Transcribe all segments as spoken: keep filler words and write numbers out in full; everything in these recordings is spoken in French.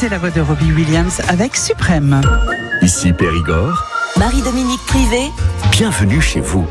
C'était la voix de Robbie Williams avec Suprême. Ici Périgord. Marie-Dominique Privé. Bienvenue chez vous.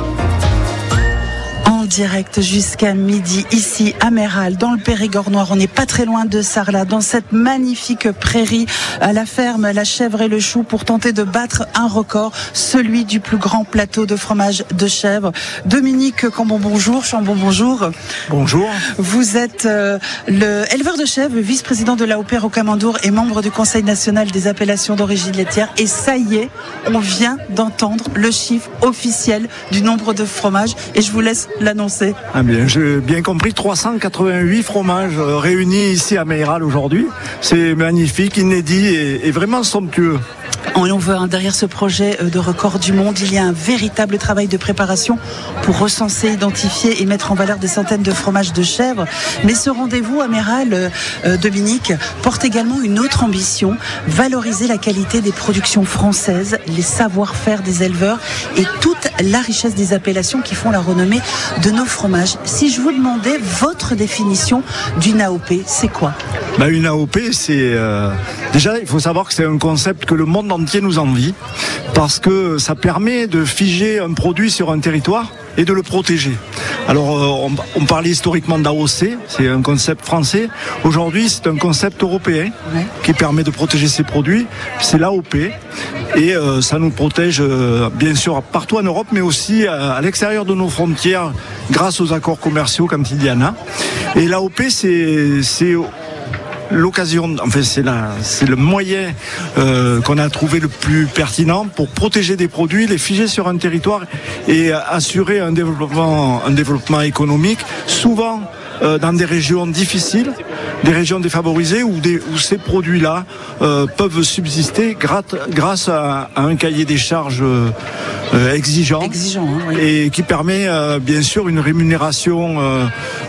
En direct jusqu'à midi, ici à Méral, dans le Périgord noir. On n'est pas très loin de Sarlat, dans cette magnifique prairie, à la ferme La Chèvre et le Chou, pour tenter de battre un record, celui du plus grand plateau de fromage de chèvre. Dominique Cambon, bonjour. Chambon, bonjour. Bonjour. Vous êtes euh, le éleveur de chèvres, vice-président de l'A O P Rocamadour et membre du Conseil national des appellations d'origine laitière. Et ça y est, on vient d'entendre le chiffre officiel du nombre de fromages. Et je vous laisse l'annoncer. Ah bien, j'ai bien compris, trois cent quatre-vingt-huit fromages euh, réunis ici à Méral aujourd'hui. C'est magnifique, inédit et, et vraiment somptueux. On veut, hein, derrière ce projet de record du monde, il y a un véritable travail de préparation pour recenser, identifier et mettre en valeur des centaines de fromages de chèvre. Mais ce rendez-vous à Méral, euh, Dominique, porte également une autre ambition, valoriser la qualité des productions françaises, les savoir-faire des éleveurs et toute la richesse des appellations qui font la renommée de nos fromages. Si je vous demandais votre définition d'une A O P, c'est quoi ? Bah, une A O P, c'est... Euh, déjà, il faut savoir que c'est un concept que le monde entier nous envie, parce que ça permet de figer un produit sur un territoire et de le protéger. Alors, euh, on, on parlait historiquement d'A O C, c'est un concept français. Aujourd'hui, c'est un concept européen ouais. qui permet de protéger ces produits. C'est l'A O P. Et euh, ça nous protège, euh, bien sûr, partout en Europe, mais aussi à, à l'extérieur de nos frontières, grâce aux accords commerciaux quand il y en a. Et l'A O P, c'est... c'est l'occasion, enfin c'est la, c'est le moyen euh, qu'on a trouvé le plus pertinent pour protéger des produits, les figer sur un territoire et assurer un développement, un développement économique, souvent euh, dans des régions difficiles, des régions défavorisées où, des, où ces produits-là euh, peuvent subsister grâce, grâce à, à un cahier des charges euh, exigeant, exigeant hein, oui. et qui permet euh, bien sûr une rémunération euh,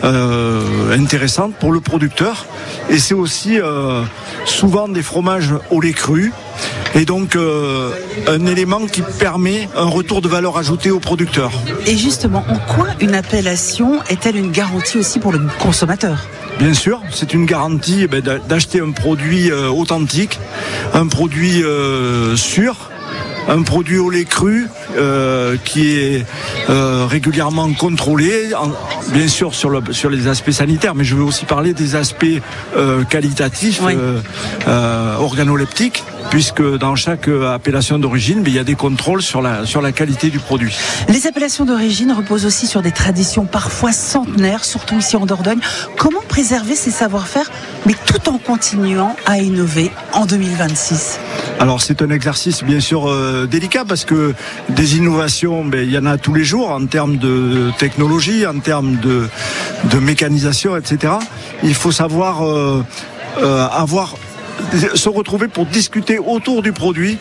euh, intéressante pour le producteur. Et c'est aussi euh, souvent des fromages au lait cru. Et donc euh, un élément qui permet un retour de valeur ajoutée au producteur. Et justement, en quoi une appellation est-elle une garantie aussi pour le consommateur ? Bien sûr, c'est une garantie eh ben, d'acheter un produit euh, authentique, un produit euh, sûr, un produit au lait cru euh, qui est euh, régulièrement contrôlé, en, bien sûr sur, le, sur les aspects sanitaires, mais je veux aussi parler des aspects euh, qualitatifs, oui. euh, euh, organoleptiques, puisque dans chaque appellation d'origine, il y a des contrôles sur la, sur la qualité du produit. Les appellations d'origine reposent aussi sur des traditions parfois centenaires, surtout ici en Dordogne. Comment préserver ces savoir-faire, mais tout en continuant à innover en deux mille vingt-six ? Alors c'est un exercice bien sûr euh, délicat, parce que des innovations, ben, il y en a tous les jours en termes de technologie, en termes de, de mécanisation, et cetera. Il faut savoir euh, euh, avoir... se retrouver pour discuter autour du produit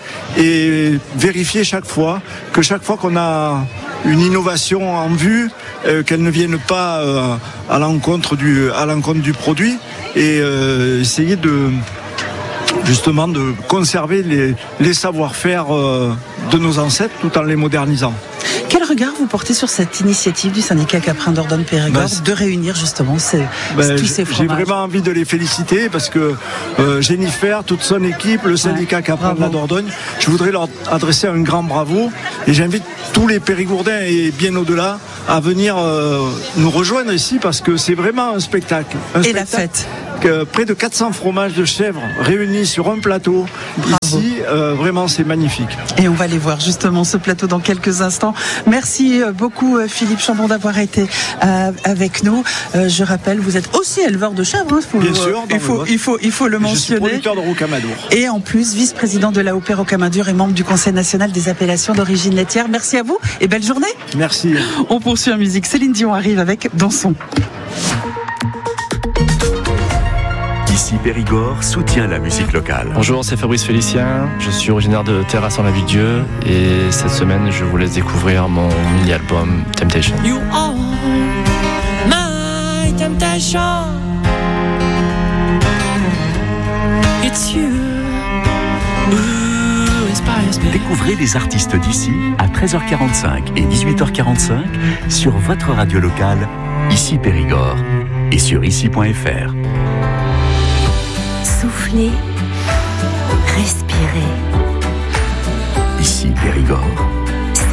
et vérifier chaque fois que chaque fois qu'on a une innovation en vue, euh, qu'elle ne vienne pas euh, à l'encontre du à l'encontre du produit, et euh, essayer de justement de conserver les, les savoir-faire euh, de nos ancêtres tout en les modernisant. Quel regard vous portez sur cette initiative du syndicat Caprin Dordogne Périgord ben, de réunir justement ces, ben, tous ces fromages ? J'ai vraiment envie de les féliciter, parce que euh, Jennifer, toute son équipe, le syndicat ouais, Caprin de la Dordogne, je voudrais leur adresser un grand bravo, et j'invite tous les Périgourdins et bien au-delà à venir euh, nous rejoindre ici, parce que c'est vraiment un spectacle. Un et spectacle. La fête. Que près de quatre cents fromages de chèvre réunis sur un plateau. Bravo. Ici, euh, vraiment c'est magnifique. Et on va aller voir justement ce plateau dans quelques instants. Merci beaucoup Philippe Chambon d'avoir été euh, avec nous. Euh, je rappelle, vous êtes aussi éleveur de chèvres. Hein, faut, Bien sûr. Il faut, il faut, il faut le mentionner. Je suis producteur de Rocamadour. Et en plus, vice-président de l'A O P Rocamadour et membre du Conseil national des appellations d'origine laitière. Merci à vous et belle journée. Merci. On poursuit en musique. Céline Dion arrive avec Dansons. Ici Périgord soutient la musique locale. Bonjour, c'est Fabrice Félicien, je suis originaire de Terrasse en la Ville-Dieu et cette semaine je vous laisse découvrir mon mini-album Temptation. You are my temptation. It's you who inspires me. Découvrez les artistes d'ici à treize heures quarante-cinq et dix-huit heures quarante-cinq sur votre radio locale, Ici Périgord, et sur ici point f r. souffler